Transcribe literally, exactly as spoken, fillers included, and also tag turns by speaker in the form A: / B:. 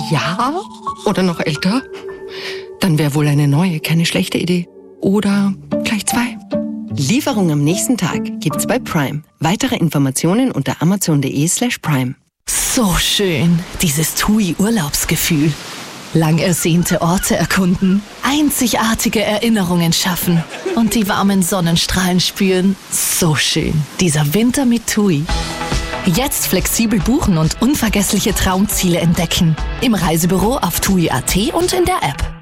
A: Jahr oder noch älter? Dann wäre wohl eine neue keine schlechte Idee. Oder gleich zwei. Lieferung am nächsten Tag gibt's bei Prime. Weitere Informationen unter amazon.de slash prime.
B: So schön, dieses TUI-Urlaubsgefühl. Lang ersehnte Orte erkunden, einzigartige Erinnerungen schaffen und die warmen Sonnenstrahlen spüren. So schön, dieser Winter mit TUI. Jetzt flexibel buchen und unvergessliche Traumziele entdecken. Im Reisebüro auf T U I Punkt A T und in der App.